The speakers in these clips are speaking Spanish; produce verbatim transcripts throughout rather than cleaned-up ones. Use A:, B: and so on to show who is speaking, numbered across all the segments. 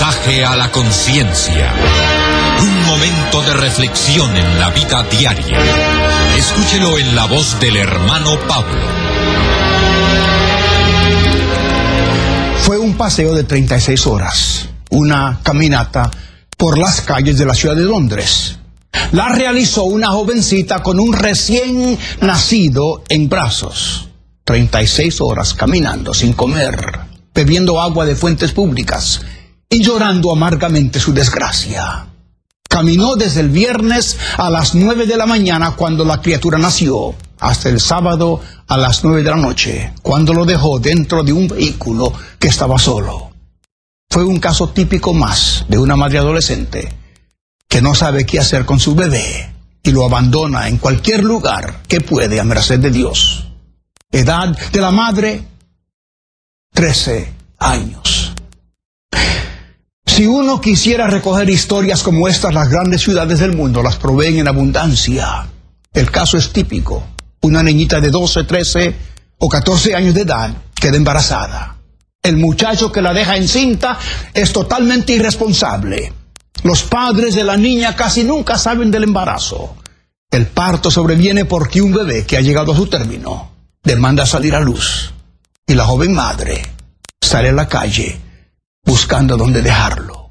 A: Mensaje a la conciencia. Un momento de reflexión en la vida diaria. Escúchelo en la voz del hermano Pablo.
B: Fue un paseo de treinta y seis horas, una caminata por las calles de la ciudad de Londres. La realizó una jovencita con un recién nacido en brazos. treinta y seis horas caminando sin comer, bebiendo agua de fuentes públicas y llorando amargamente su desgracia. Caminó desde el viernes a las nueve de la mañana cuando la criatura nació, hasta el sábado a las nueve de la noche, cuando lo dejó dentro de un vehículo que estaba solo. Fue un caso típico más de una madre adolescente que no sabe qué hacer con su bebé y lo abandona en cualquier lugar que puede a merced de Dios. Edad de la madre, trece años. Si uno quisiera recoger historias como estas, las grandes ciudades del mundo las proveen en abundancia. El caso es típico. Una niñita de doce, trece o catorce años de edad queda embarazada. El muchacho que la deja encinta es totalmente irresponsable. Los padres de la niña casi nunca saben del embarazo. El parto sobreviene porque un bebé que ha llegado a su término demanda salir a luz. Y la joven madre sale a la calle buscando dónde dejarlo.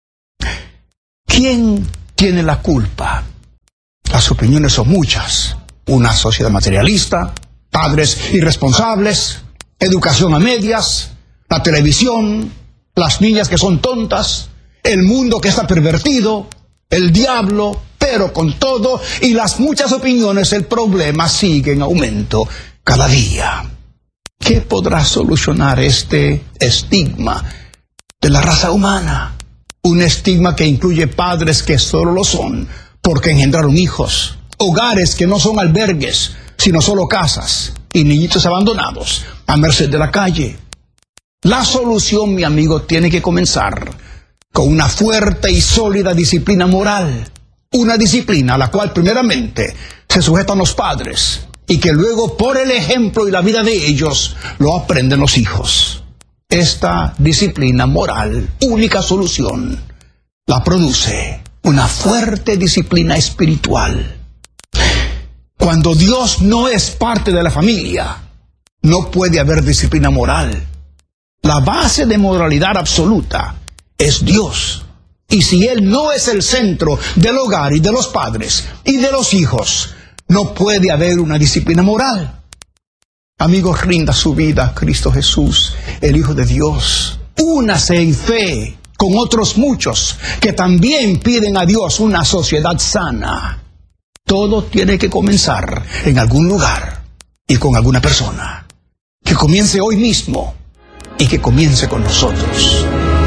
B: ¿Quién tiene la culpa? Las opiniones son muchas. Una sociedad materialista, padres irresponsables, educación a medias, la televisión, las niñas que son tontas, el mundo que está pervertido, el diablo, pero con todo y las muchas opiniones el problema sigue en aumento cada día. ¿Qué podrá solucionar este estigma de la raza humana? Un estigma que incluye padres que solo lo son porque engendraron hijos, hogares que no son albergues, sino solo casas, y niñitos abandonados a merced de la calle. La solución, mi amigo, tiene que comenzar con una fuerte y sólida disciplina moral. Una disciplina a la cual primeramente se sujetan los padres y que luego por el ejemplo y la vida de ellos lo aprenden los hijos. Esta disciplina moral, única solución, la produce una fuerte disciplina espiritual. Cuando Dios no es parte de la familia, no puede haber disciplina moral. La base de moralidad absoluta es Dios. Y si Él no es el centro del hogar y de los padres y de los hijos, no puede haber una disciplina moral. Amigos, rinda su vida a Cristo Jesús, el Hijo de Dios. Únase en fe con otros muchos que también piden a Dios una sociedad sana. Todo tiene que comenzar en algún lugar y con alguna persona. Que comience hoy mismo y que comience con nosotros.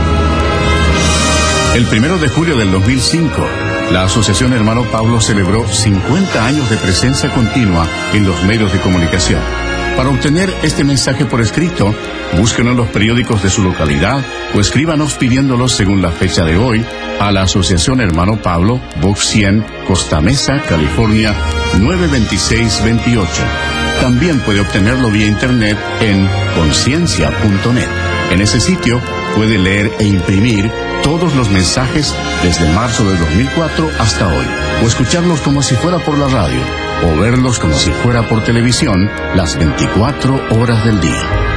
C: El primero de julio del dos mil cinco, la Asociación Hermano Pablo celebró cincuenta años de presencia continua en los medios de comunicación. Para obtener este mensaje por escrito, búsquenos en los periódicos de su localidad o escríbanos pidiéndolos según la fecha de hoy a la Asociación Hermano Pablo, Box cien, Costa Mesa, California, nueve dos seis dos ocho. También puede obtenerlo vía internet en conciencia punto net. En ese sitio puede leer e imprimir todos los mensajes desde marzo de dos mil cuatro hasta hoy, o escucharlos como si fuera por la radio, o verlos como si fuera por televisión las veinticuatro horas del día.